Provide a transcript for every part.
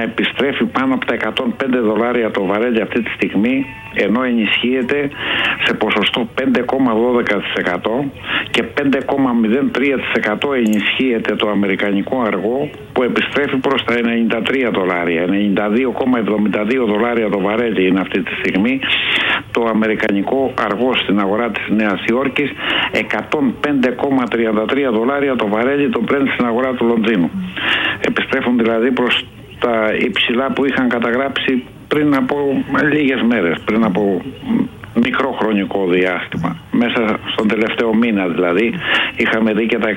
επιστρέφει πάνω από τα $105 το βαρέλι αυτή τη στιγμή, ενώ ενισχύεται σε ποσοστό 5,12% και 5,03% ενισχύεται το αμερικανικό αργό, που επιστρέφει προς τα $93. $92,72 το βαρέλι είναι αυτή τη στιγμή το αμερικανικό αργό στην αγορά της Νέας Υόρκης, $105,33 το βαρέλι το Brent στην αγορά του Λονδίνου. Επιστρέφουν δηλαδή προς τα υψηλά που είχαν καταγράψει πριν από λίγες μέρες, πριν από μικρό χρονικό διάστημα. Μέσα στον τελευταίο μήνα δηλαδή είχαμε δει και τα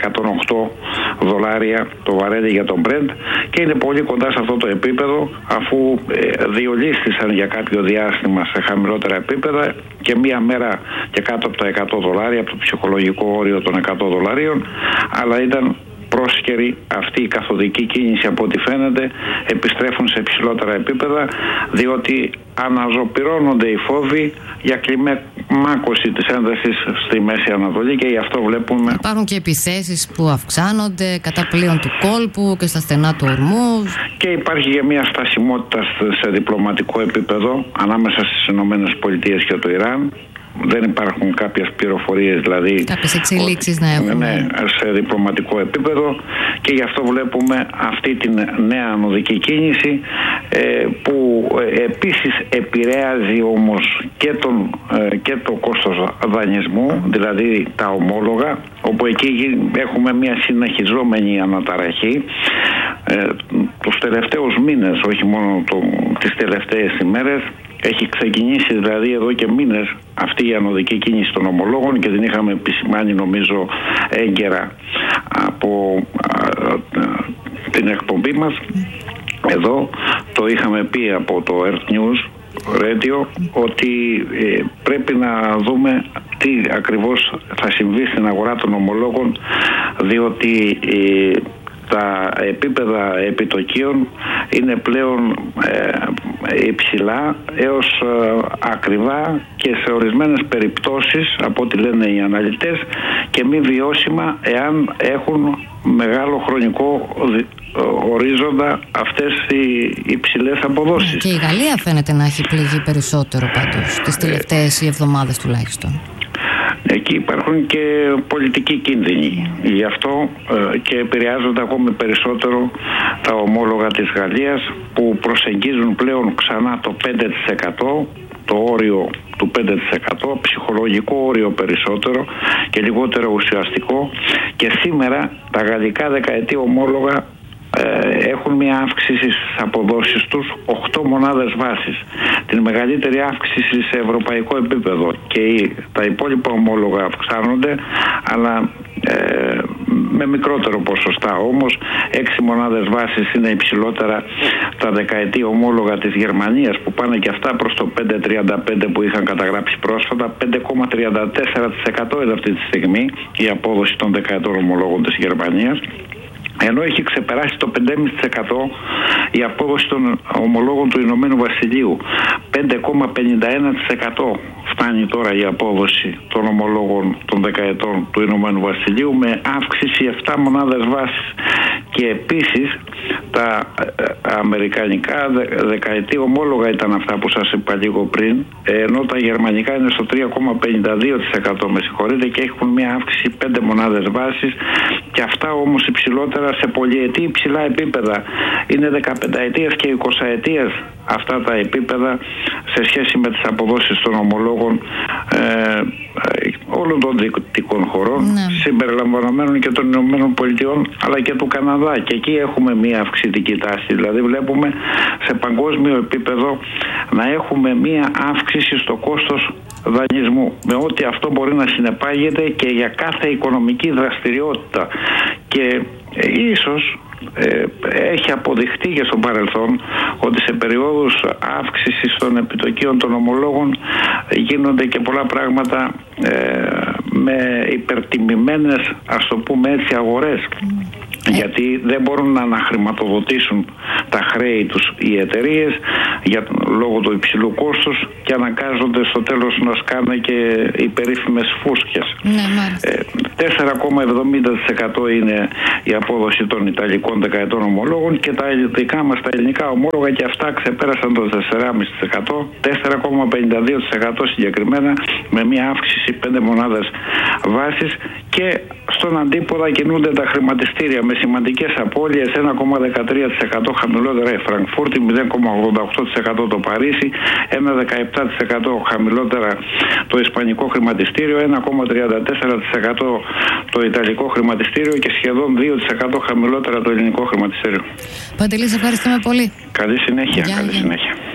$108 το βαρέλι για τον Brent, και είναι πολύ κοντά σε αυτό το επίπεδο, αφού διολίστησαν για κάποιο διάστημα σε χαμηλότερα επίπεδα και μία μέρα και κάτω από τα $100, από το ψυχολογικό όριο των $100, αλλά ήταν πρόσχερη αυτή η καθοδική κίνηση. Από ό,τι φαίνεται επιστρέφουν σε υψηλότερα επίπεδα, διότι αναζωπυρώνονται οι φόβοι για κλιμάκωση της έντασης στη Μέση Ανατολή, και γι' αυτό βλέπουμε... Υπάρχουν και επιθέσεις που αυξάνονται κατά πλοίων του κόλπου και στα στενά του Ορμούζ. Και υπάρχει και μια στασιμότητα σε διπλωματικό επίπεδο ανάμεσα στις ΗΠΑ και το Ιράν. Δεν υπάρχουν κάποιες πληροφορίες, δηλαδή κάποιες εξελίξεις να έχουμε. Ναι, σε διπλωματικό επίπεδο, και γι' αυτό βλέπουμε αυτή την νέα ανωδική κίνηση, που επίσης επηρεάζει όμως και το κόστος δανεισμού, δηλαδή τα ομόλογα, όπου εκεί έχουμε μια συνεχιζόμενη αναταραχή τους τελευταίους μήνες, όχι μόνο τις τελευταίες ημέρες. Έχει ξεκινήσει δηλαδή εδώ και μήνες αυτή η ανωδική κίνηση των ομολόγων, και την είχαμε επισημάνει νομίζω έγκαιρα από την εκπομπή μας. Εδώ το είχαμε πει από το Earth News Radio, ότι πρέπει να δούμε τι ακριβώς θα συμβεί στην αγορά των ομολόγων, διότι τα επίπεδα επιτοκίων είναι πλέον υψηλά έως ακριβά, και σε ορισμένες περιπτώσεις, από ό,τι λένε οι αναλυτές, και μη βιώσιμα εάν έχουν μεγάλο χρονικό ορίζοντα αυτές οι υψηλές αποδόσεις. Και η Γαλλία φαίνεται να έχει πληγεί περισσότερο πάντως τις τελευταίες εβδομάδες τουλάχιστον. Εκεί υπάρχουν και πολιτικοί κίνδυνοι. Γι' αυτό και επηρεάζονται ακόμη περισσότερο τα ομόλογα της Γαλλίας, που προσεγγίζουν πλέον ξανά το 5%, το όριο του 5%, ψυχολογικό όριο περισσότερο και λιγότερο ουσιαστικό, και σήμερα τα γαλλικά δεκαετή ομόλογα έχουν μια αύξηση στις αποδόσεις τους 8 μονάδες βάσης, την μεγαλύτερη αύξηση σε ευρωπαϊκό επίπεδο, και τα υπόλοιπα ομόλογα αυξάνονται, αλλά με μικρότερο ποσοστά. Όμως 6 μονάδες βάσης είναι υψηλότερα τα δεκαετή ομόλογα της Γερμανίας, που πάνε και αυτά προς το 5,35 που είχαν καταγράψει πρόσφατα. 5,34% είναι αυτή τη στιγμή η απόδοση των δεκαετών ομολόγων της Γερμανίας, ενώ έχει ξεπεράσει το 5,5% η απόδοση των ομολόγων του Ηνωμένου Βασιλείου. 5,51% φτάνει τώρα η απόδοση των ομολόγων των δεκαετών του Ηνωμένου Βασιλείου, με αύξηση 7 μονάδες βάσης. Και επίσης τα αμερικανικά δεκαετή ομόλογα ήταν αυτά που σας είπα λίγο πριν, ενώ τα γερμανικά είναι στο 3,52%, με συγχωρείτε, και έχουν μια αύξηση 5 μονάδες βάσης, και αυτά όμως υψηλότερα σε πολυετή υψηλά επίπεδα. Είναι 15ετίας και 20ετίας αυτά τα επίπεδα σε σχέση με τις αποδόσεις των ομολόγων όλων των δυτικών χωρών, συμπεριλαμβανομένων και των Ηνωμένων Πολιτειών, αλλά και του Καναδά, και εκεί έχουμε μια αυξητική τάση. Δηλαδή βλέπουμε σε παγκόσμιο επίπεδο να έχουμε μια αύξηση στο κόστος δανεισμού, με ό,τι αυτό μπορεί να συνεπάγεται και για κάθε οικονομική δραστηριότητα. Και ίσως έχει αποδειχτεί και στο παρελθόν ότι σε περιόδους αύξησης των επιτοκίων των ομολόγων γίνονται και πολλά πράγματα με υπερτιμημένες, ας το πούμε έτσι, αγορές. Γιατί δεν μπορούν να αναχρηματοδοτήσουν τα χρέη τους οι εταιρείες, λόγω του υψηλού κόστους και αναγκάζονται στο τέλος να σκάνε και οι περίφημες φούσκες. 4,70% είναι η απόδοση των ιταλικών δεκαετών ομολόγων και τα δικά μας τα ελληνικά ομόλογα και αυτά ξεπέρασαν το 4,5%, 4,52% συγκεκριμένα, με μια αύξηση 5 μονάδες βάσης, και στον αντίποδα κινούνται τα χρηματιστήρια με σημαντικές απώλειες, 1,13% χαμηλότερα η Φραγκφούρτη, 0,88% το Παρίσι, 1,17% χαμηλότερα το Ισπανικό χρηματιστήριο, 1,34% το Ιταλικό χρηματιστήριο και σχεδόν 2% χαμηλότερα το Ελληνικό χρηματιστήριο. Παντελή, σε ευχαριστούμε πολύ. Καλή συνέχεια. Καλή συνέχεια.